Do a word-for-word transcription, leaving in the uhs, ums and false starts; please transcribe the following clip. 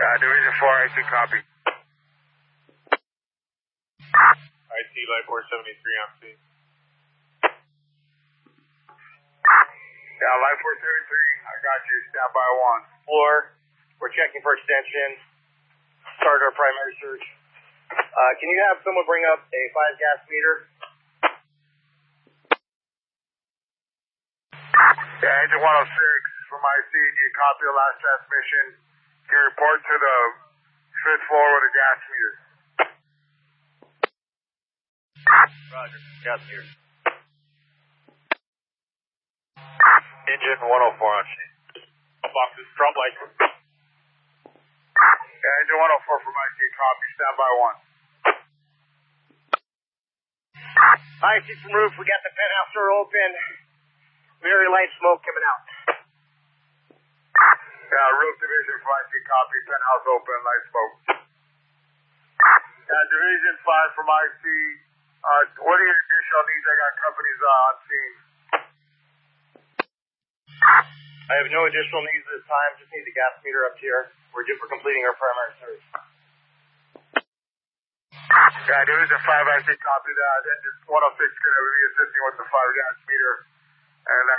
Uh, Division four, I see, copy. I see Life four seventy-three on scene. Yeah, Life four seventy-three, I got you. Stand by one. Floor, we're checking for extension. Start our primary search. Uh, can you have someone bring up a five gas meter? Yeah, Engine one oh six from I C, do you copy the last transmission? Can you report to the fifth floor with a gas meter? Roger, gas meter. Engine one oh four on scene. Boxes, drop light. Yeah, Engine one oh four from I C, copy. Stand by one. I see from roof, we got the penthouse door open. Very light smoke coming out. Yeah, roof division from I C, copy. Penthouse open, light smoke. Yeah, Division five from I C, uh, what are your additional needs? I got companies uh, on scene. I have no additional needs this time, just need the gas meter up here. We're due for completing our primary search. Yeah, Division five, I C, copy that. Engine one oh six is going to be assisting with the five gas meter. And